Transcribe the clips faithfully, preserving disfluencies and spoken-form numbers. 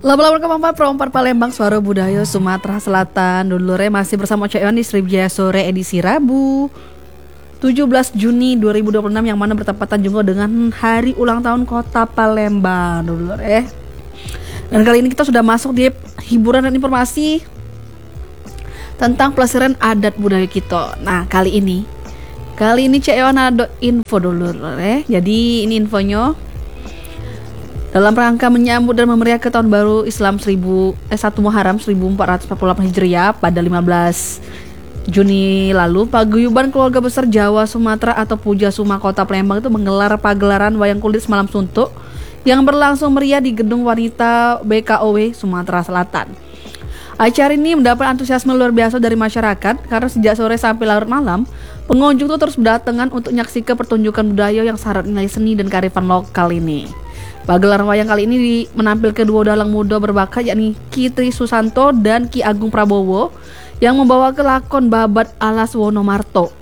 Laba-laba kemampuan perempat Palembang Suara Budaya Sumatera Selatan. Dulure masih bersama Cak Iwan di Srivijaya Sore edisi Rabu tujuh belas Juni dua ribu dua puluh enam, yang mana bertepatan juga dengan hari ulang tahun Kota Palembang, Dulure. Dan kali ini kita sudah masuk di hiburan dan informasi tentang pelestarian adat budaya kita. Nah, kali ini Kali ini Cak Iwan ada info dulu, Dulure. Jadi ini infonya dalam rangka menyambut dan memeriahkan tahun baru Islam seribu eh satu Muharram seribu empat ratus empat puluh delapan Hijriah pada lima belas Juni lalu, paguyuban keluarga besar Jawa Sumatera atau Puja Suma Kota Palembang itu menggelar pagelaran wayang kulit semalam suntuk yang berlangsung meriah di Gedung Wanita B K O W Sumatera Selatan. Acara ini mendapat antusiasme luar biasa dari masyarakat karena sejak sore sampai larut malam pengunjung itu terus berdatangan untuk menyaksikan pertunjukan budaya yang syarat nilai seni dan kearifan lokal ini. Pagelaran wayang kali ini menampilkan dua dalang muda berbakat, yakni Ki Tri Susanto dan Ki Agung Prabowo, yang membawa kelakon Babat Alas Wonomarto.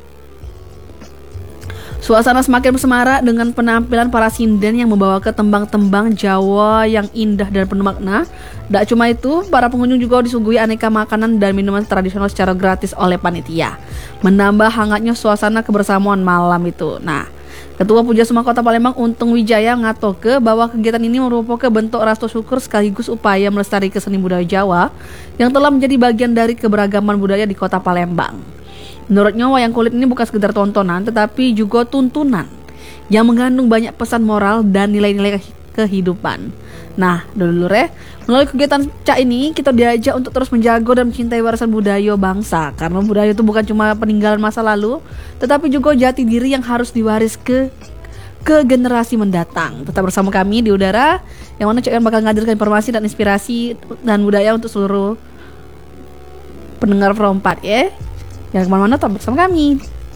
Suasana semakin bersemarak dengan penampilan para sinden yang membawa ke tembang-tembang Jawa yang indah dan penuh makna. Tak cuma itu, para pengunjung juga disuguhi aneka makanan dan minuman tradisional secara gratis oleh panitia, menambah hangatnya suasana kebersamaan malam itu. Nah, Ketua Puja Suma Kota Palembang Untung Wijaya ngatoke bahwa kegiatan ini merupakan bentuk rasa syukur sekaligus upaya melestarikan seni budaya Jawa yang telah menjadi bagian dari keberagaman budaya di Kota Palembang. Menurutnya, wayang kulit ini bukan sekedar tontonan tetapi juga tuntunan yang mengandung banyak pesan moral dan nilai-nilai kehidupan. Nah, dulure, melalui kegiatan Cak ini kita diajak untuk terus menjaga dan mencintai warisan budaya bangsa, karena budaya itu bukan cuma peninggalan masa lalu tetapi juga jati diri yang harus diwaris ke ke generasi mendatang. Tetap bersama kami di udara, yang mana Cak bakal menghadirkan informasi dan inspirasi dan budaya untuk seluruh pendengar perempat ya. Yang kemana-mana tetap bersama kami.